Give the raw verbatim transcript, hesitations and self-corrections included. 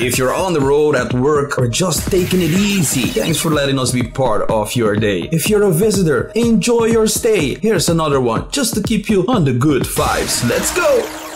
If you're on the road, at work, or just taking it easy, thanks for letting us be part of your day. If you're a visitor, enjoy your stay. Here's another one just to keep you on the good vibes. Let's go!